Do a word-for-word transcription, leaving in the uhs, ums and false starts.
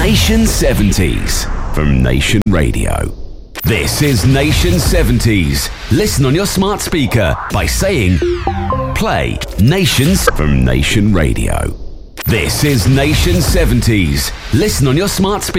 Nation seventies from Nation Radio. This is Nation seventies. Listen on your smart speaker by saying play Nations from Nation Radio. This is Nation seventies. Listen on your smart speaker.